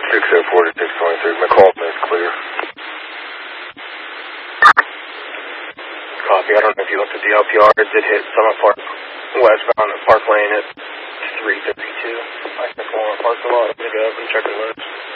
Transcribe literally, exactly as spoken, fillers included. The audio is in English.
six oh four to six twenty-three, McCall is clear. Copy, I don't know if you looked at the L P R. It did hit Summit Park westbound at Park Lane at three thirty-two. I think we're on parking lot. I'm going to go up and check the loads.